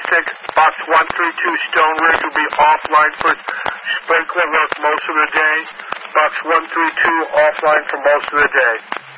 Atlantic. Box 132 Stone Ridge will be offline for sprinkler work most of the day. Box 132 offline for most of the day.